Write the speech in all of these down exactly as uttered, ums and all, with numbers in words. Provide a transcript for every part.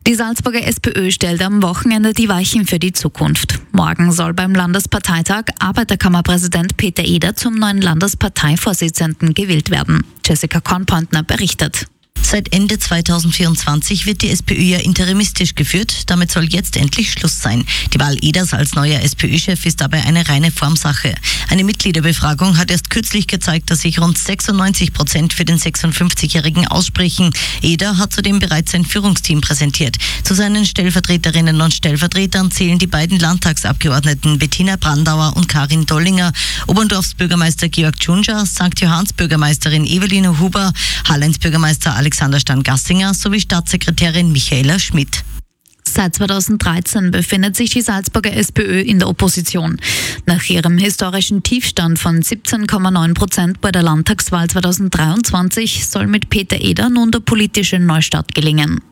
Die Salzburger SPÖ stellt am Wochenende die Weichen für die Zukunft. Morgen soll beim Landesparteitag Arbeiterkammerpräsident Peter Eder zum neuen Landesparteivorsitzenden gewählt werden. Jessica Kornpointner berichtet. Seit Ende zweitausendvierundzwanzig wird die SPÖ ja interimistisch geführt. Damit soll jetzt endlich Schluss sein. Die Wahl Eders als neuer SPÖ-Chef ist dabei eine reine Formsache. Eine Mitgliederbefragung hat erst kürzlich gezeigt, dass sich rund sechsundneunzig Prozent für den sechsundfünfzigjährigen aussprechen. Eder hat zudem bereits sein Führungsteam präsentiert. Zu seinen Stellvertreterinnen und Stellvertretern zählen die beiden Landtagsabgeordneten Bettina Brandauer und Karin Dollinger, Oberndorfsbürgermeister Georg Tschunscher, Sankt Johanns Bürgermeisterin Eveline Huber, Hallenz Bürgermeister Alexander Stan-Gassinger sowie Staatssekretärin Michaela Schmidt. Seit zweitausenddreizehn befindet sich die Salzburger SPÖ in der Opposition. Nach ihrem historischen Tiefstand von siebzehn Komma neun Prozent bei der Landtagswahl zweitausenddreiundzwanzig soll mit Peter Eder nun der politische Neustart gelingen.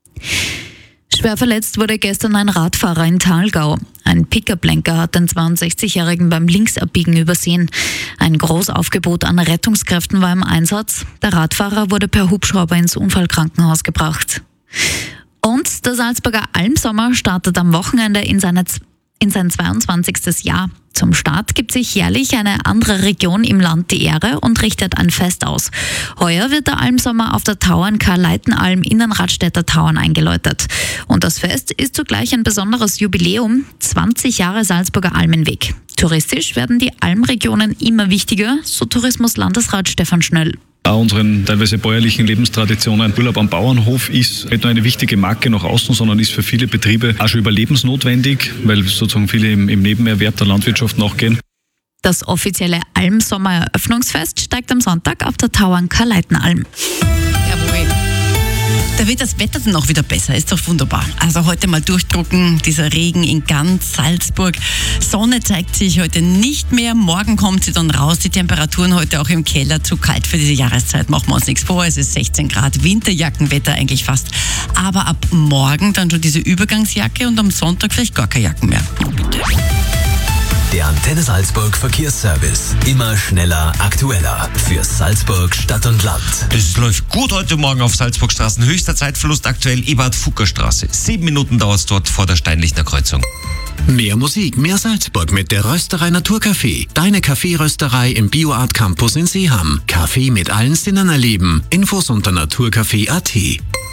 Schwer verletzt wurde gestern ein Radfahrer in Thalgau. Ein Pickup-Lenker hat den zweiundsechzigjährigen beim Linksabbiegen übersehen. Ein Großaufgebot an Rettungskräften war im Einsatz. Der Radfahrer wurde per Hubschrauber ins Unfallkrankenhaus gebracht. Und der Salzburger Almsommer startet am Wochenende in, seine, in sein zweiundzwanzigstes Jahr. Zum Start gibt sich jährlich eine andere Region im Land die Ehre und richtet ein Fest aus. Heuer wird der Almsommer auf der Tauern Karl-Leiten-Alm in den Radstädter Tauern eingeläutet. Und das Fest ist zugleich ein besonderes Jubiläum, zwanzig Jahre Salzburger Almenweg. Touristisch werden die Almregionen immer wichtiger, so Tourismuslandesrat Stefan Schnöll. Auch unseren teilweise bäuerlichen Lebenstraditionen. Urlaub am Bauernhof ist nicht nur eine wichtige Marke nach außen, sondern ist für viele Betriebe auch schon überlebensnotwendig, weil sozusagen viele im, im Nebenerwerb der Landwirtschaft nachgehen. Das offizielle Almsommer-Eröffnungsfest steigt am Sonntag auf der Tauern Karl-Leiten-Alm. Jawohl. Da wird das Wetter dann auch wieder besser, ist doch wunderbar. Also heute mal durchdrucken, dieser Regen in ganz Salzburg. Sonne zeigt sich heute nicht mehr, morgen kommt sie dann raus. Die Temperaturen heute auch im Keller, zu kalt für diese Jahreszeit, machen wir uns nichts vor. Es ist sechzehn Grad, Winterjackenwetter eigentlich fast. Aber ab morgen dann schon diese Übergangsjacke und am Sonntag vielleicht gar keine Jacken mehr. Bitte. Der Antenne Salzburg Verkehrsservice. Immer schneller, aktueller. Für Salzburg, Stadt und Land. Es läuft gut heute Morgen auf Salzburgstraßen. Höchster Zeitverlust aktuell Eberhard-Fucker-Straße. Sieben Minuten dauert es dort vor der Steinlichner Kreuzung. Mehr Musik, mehr Salzburg mit der Rösterei Naturcafé. Deine Kaffeerösterei im BioArt Campus in Seeham. Kaffee mit allen Sinnen erleben. Infos unter naturcafé punkt at.